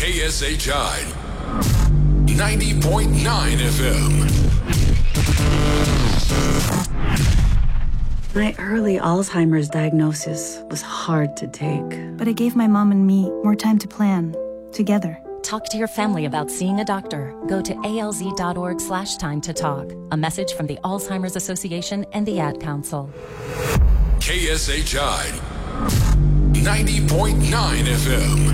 KSHI 90.9 FM. My early Alzheimer's diagnosis was hard to take. But it gave my mom and me more time to plan, together. Talk to your family about seeing a doctor. Go to alz.org/time to talk. A message from the Alzheimer's Association and the Ad Council. KSHI 90.9 FM.